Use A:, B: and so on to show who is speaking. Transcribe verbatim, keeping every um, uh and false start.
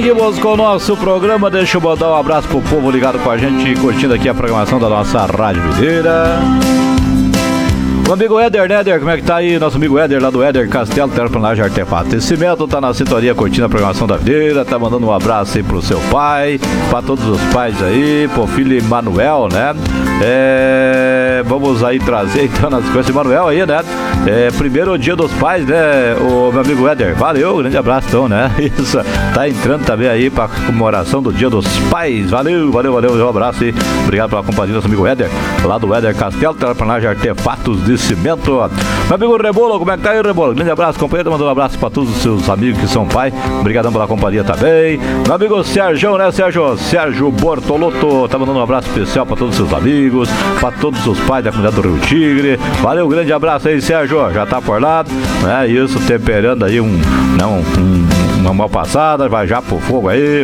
A: Seguimos com o nosso programa. Deixa eu mandar um abraço pro povo ligado com a gente, curtindo aqui a programação da nossa Rádio Videira. O amigo Éder, né, Éder? Como é que tá aí? Nosso amigo Éder, lá do Éder Castelo, Terraplanagem Artefato e Cimento, tá na sintonia curtindo a programação da Videira, tá mandando um abraço aí pro seu pai, pra todos os pais aí, pro filho Emanuel, né? É, vamos aí trazer então nas coisas, Emanuel aí, né? É, primeiro dia dos pais, né, o meu amigo Éder? Valeu, grande abraço então, né? Isso, tá entrando também aí pra comemoração do dia dos pais. Valeu, valeu, valeu, um abraço aí. Obrigado pela companhia do nosso amigo Éder, lá do Éder Castelo, Terraplanagem Artefatos de Cimento. Meu amigo Rebolo, como é que tá aí, Rebolo? Grande abraço, companheiro, mandando um abraço pra todos os seus amigos que são pai. Obrigadão pela companhia também. Meu amigo Sérgio, né, Sérgio? Sérgio Bortolotto, tá mandando um abraço especial pra todos os seus amigos, pra todos os pais da comunidade do Rio Tigre. Valeu, grande abraço aí, Sérgio. Já tá por lá, né? Isso, temperando aí um, não, um, uma mal passada, vai já pro fogo aí.